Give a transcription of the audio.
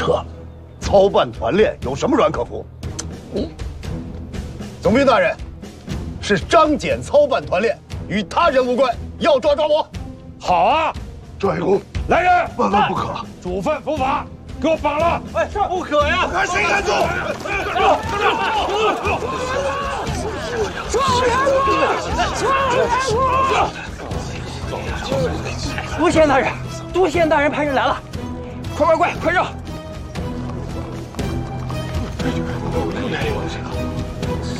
撤。操办团练有什么软可服？总兵大人，是张简操办团练，与他人无关，要抓抓我。 好啊， 赵义公， 来人， 万万不可！ 主犯伏法，给我绑了！ 哎，是不可呀！ 看谁敢动！ 督宪大人，督宪大人派人来了，快，快绕！